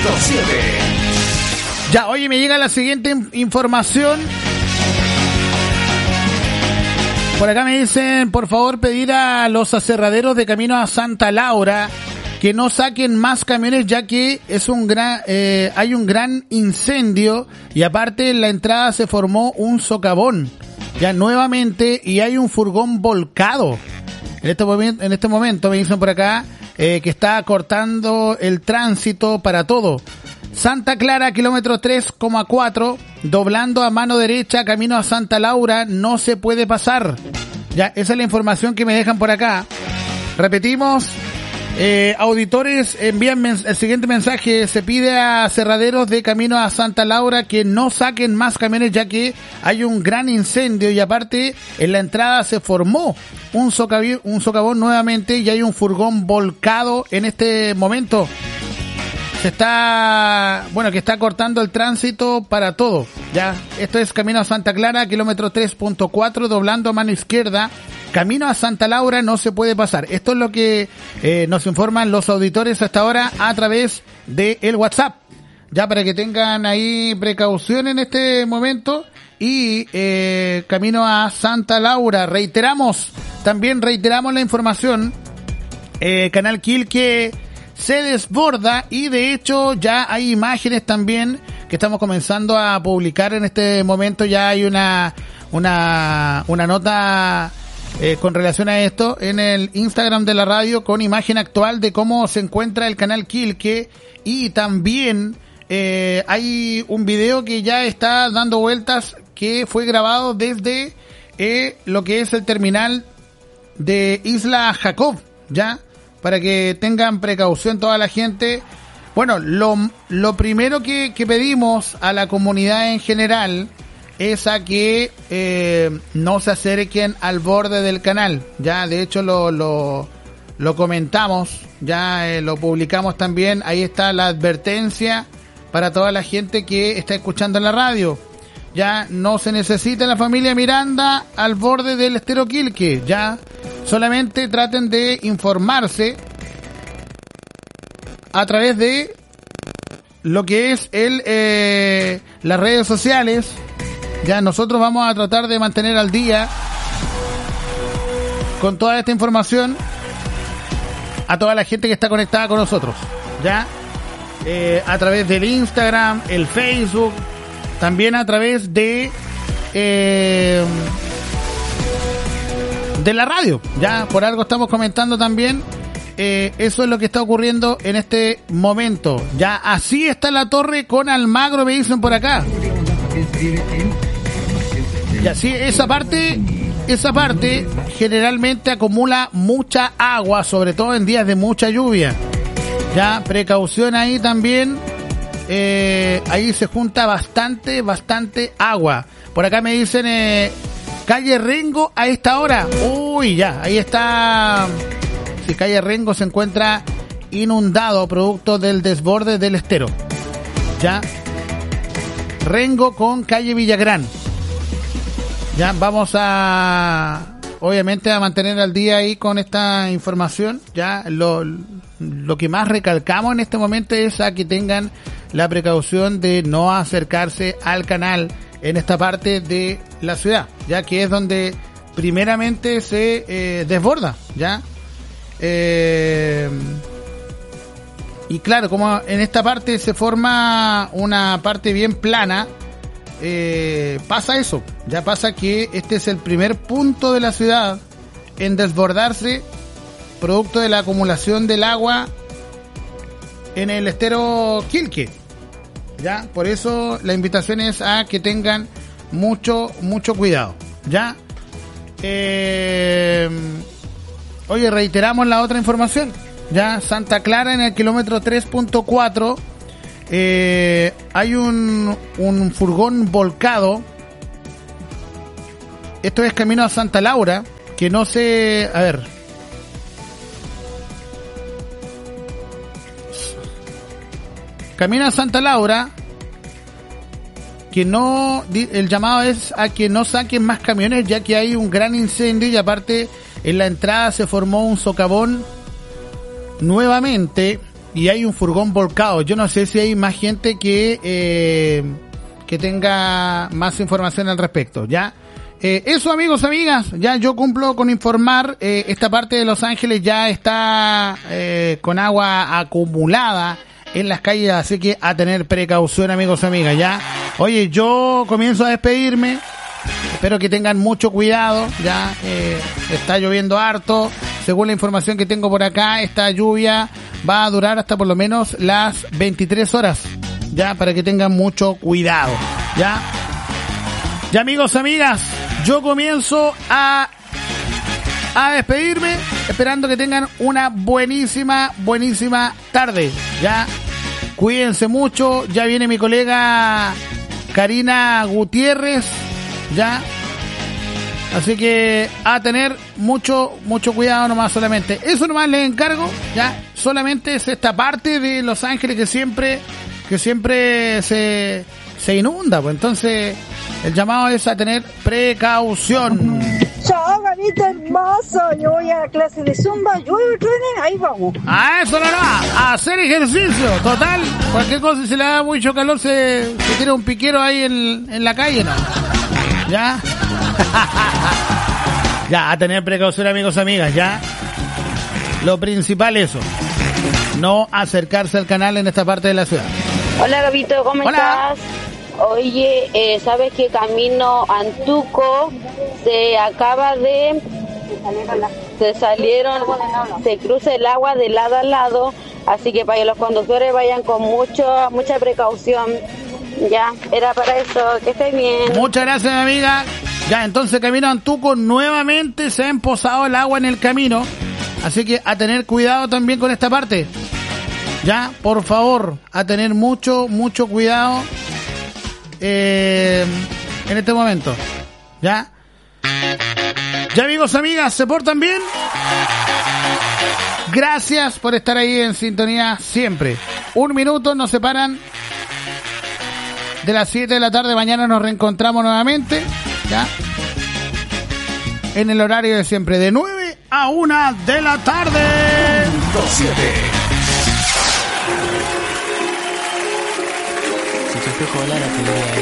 Ya, oye, me llega la siguiente información. Por acá me dicen, por favor, pedir a los aserraderos de camino a Santa Laura que no saquen más camiones, ya que es hay un gran incendio y aparte en la entrada se formó un socavón ya nuevamente y hay un furgón volcado. En este momento me dicen por acá que está cortando el tránsito para todo. Santa Clara, kilómetro 3,4, doblando a mano derecha, camino a Santa Laura, no se puede pasar. Ya, esa es la información que me dejan por acá. Repetimos, auditores, envían el siguiente mensaje. Se pide a cerraderos de camino a Santa Laura que no saquen más camiones, ya que hay un gran incendio y aparte en la entrada se formó un socavón nuevamente y hay un furgón volcado en este momento. Que está cortando el tránsito para todo. Ya, esto es camino a Santa Clara, kilómetro 3.4, doblando a mano izquierda. Camino a Santa Laura no se puede pasar. Esto es lo que nos informan los auditores hasta ahora a través de el WhatsApp. Ya, para que tengan ahí precaución en este momento. Y camino a Santa Laura. Reiteramos la información. Canal Quilque se desborda y de hecho ya hay imágenes también que estamos comenzando a publicar en este momento. Ya hay una nota con relación a esto en el Instagram de la radio con imagen actual de cómo se encuentra el canal Quilque y también hay un video que ya está dando vueltas que fue grabado desde lo que es el terminal de Isla Jacob, ya, para que tengan precaución toda la gente. Bueno, lo primero que pedimos a la comunidad en general es a que no se acerquen al borde del canal. Ya, de hecho lo comentamos, ya lo publicamos también. Ahí está la advertencia para toda la gente que está escuchando en la radio. Ya no se necesita la familia Miranda al borde del estero Quilque. Ya solamente traten de informarse a través de lo que es las redes sociales. Ya nosotros vamos a tratar de mantener al día con toda esta información a toda la gente que está conectada con nosotros. Ya a través del Instagram, el Facebook, también a través de la radio. Ya por algo estamos comentando también. Eso es lo que está ocurriendo en este momento. Ya así está la torre con Almagro, me dicen por acá. Y así esa parte generalmente acumula mucha agua, sobre todo en días de mucha lluvia. Ya, precaución ahí también. Ahí se junta bastante agua. Por acá me dicen calle Rengo a esta hora. Uy, ya, ahí está. Si calle Rengo se encuentra inundado producto del desborde del estero. Ya. Rengo con calle Villagrán. Ya vamos obviamente a mantener al día ahí con esta información. Ya lo que más recalcamos en este momento es a que tengan la precaución de no acercarse al canal en esta parte de la ciudad, ya que es donde primeramente se desborda, ya. Y claro, como en esta parte se forma una parte bien plana, pasa eso, ya pasa que este es el primer punto de la ciudad en desbordarse producto de la acumulación del agua en el estero Quilque. Ya, por eso la invitación es a que tengan mucho cuidado, ya. Oye, reiteramos la otra información. Ya, Santa Clara en el kilómetro 3.4 hay un furgón volcado. Esto es camino a Santa Laura, que no se... A ver. Camino a Santa Laura, que no... El llamado es a que no saquen más camiones, ya que hay un gran incendio y aparte en la entrada se formó un socavón nuevamente, y hay un furgón volcado. Yo no sé si hay más gente que tenga más información al respecto, ¿ya? Eso, amigos, amigas, ya yo cumplo con informar. Esta parte de Los Ángeles ya está con agua acumulada en las calles, así que a tener precaución, amigos, amigas, ¿ya? Oye, yo comienzo a despedirme. Espero que tengan mucho cuidado, ya está lloviendo harto. Según la información que tengo por acá, esta lluvia va a durar hasta por lo menos las 23 horas, ya, para que tengan mucho cuidado, ya. Ya, amigos, amigas, yo comienzo a despedirme, esperando que tengan una buenísima tarde, ya. Cuídense mucho, ya viene mi colega Karina Gutiérrez, ya. Así que a tener mucho cuidado nomás solamente. Eso nomás les encargo, ya. Solamente es esta parte de Los Ángeles que siempre se inunda, pues entonces el llamado es a tener precaución. Chao, Gavito hermoso, yo voy a la clase de Zumba, llueve, truene, ahí vamos. Ah, eso no va, a hacer ejercicio, total, cualquier cosa, si se le da mucho calor se tira un piquero ahí en la calle, ¿no? ¿Ya? Ya, a tener precaución, amigos, amigas, ya. Lo principal eso, no acercarse al canal en esta parte de la ciudad. Hola, Gabito, ¿cómo estás? Oye, ¿sabes que camino Antuco se acaba de... Se cruza el agua de lado a lado, así que para que los conductores vayan con mucha precaución. Ya, era para eso, que estén bien. Muchas gracias, amiga. Ya, entonces camino Antuco, nuevamente se ha emposado el agua en el camino, así que a tener cuidado también con esta parte. Ya, por favor, a tener mucho cuidado en este momento. Ya. Ya, amigos, amigas, ¿se portan bien? Gracias por estar ahí en sintonía siempre. 1 minuto nos separan de las 7 de la tarde. Mañana nos reencontramos nuevamente, ya, en el horario de siempre, de 9 a 1 de la tarde. 7. Si te espejo la